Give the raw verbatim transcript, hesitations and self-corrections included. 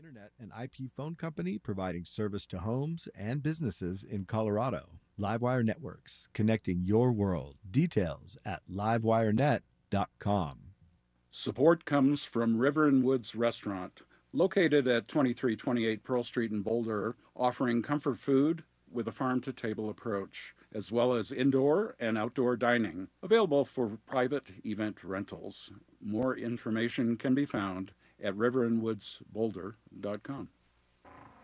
internet and I P phone company providing service to homes and businesses in Colorado. Livewire Networks, connecting your world. Details at livewirenet dot com. Support comes from River and Woods Restaurant, located at twenty-three twenty-eight Pearl Street in Boulder, offering comfort food with a farm-to-table approach, as well as indoor and outdoor dining, available for private event rentals. More information can be found at river and woods boulder dot com.